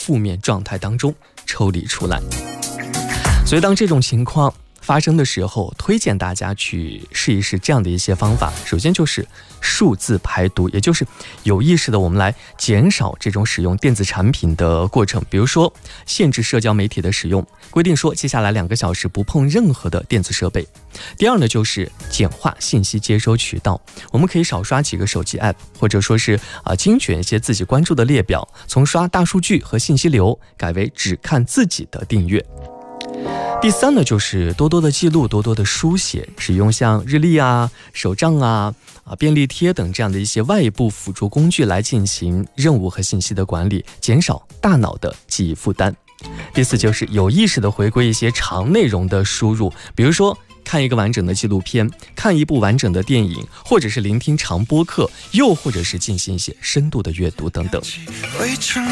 负面状态当中抽离出来。所以当这种情况发生的时候，推荐大家去试一试这样的一些方法。首先就是数字排毒，也就是有意识的我们来减少这种使用电子产品的过程。比如说限制社交媒体的使用，规定说接下来2个小时不碰任何的电子设备。第二呢，就是简化信息接收渠道，我们可以少刷几个手机 app， 或者说是精选一些自己关注的列表，从刷大数据和信息流改为只看自己的订阅。第三呢，就是多多的记录，多多的书写，使用像日历啊、手账啊、便利贴等这样的一些外部辅助工具来进行任务和信息的管理，减少大脑的记忆负担。第四就是有意识的回归一些长内容的输入，比如说看一个完整的纪录片，看一部完整的电影，或者是聆听长播客，又或者是进行一些深度的阅读等等。